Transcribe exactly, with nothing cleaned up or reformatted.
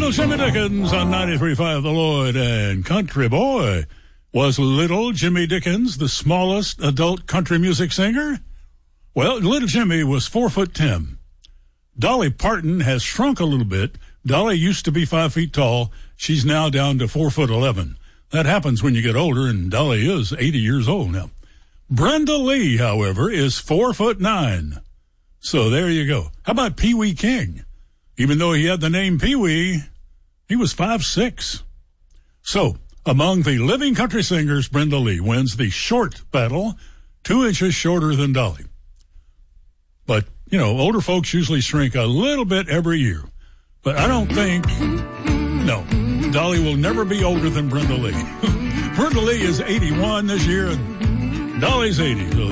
Little Jimmy Dickens on ninety-three point five The Lloyd, and Country Boy. Was Little Jimmy Dickens the smallest adult country music singer? Well, Little Jimmy was four foot ten. Dolly Parton has shrunk a little bit. Dolly used to be five feet tall. She's now down to four foot eleven. That happens when you get older, and Dolly is eighty years old now. Brenda Lee, however, is four foot nine. So there you go. How about Pee Wee King? Even though he had the name Pee Wee, he was five six. So, among the living country singers, Brenda Lee wins the short battle, two inches shorter than Dolly. But, you know, older folks usually shrink a little bit every year. But I don't think, no, Dolly will never be older than Brenda Lee. Brenda Lee is eighty-one this year, and Dolly's eighty. So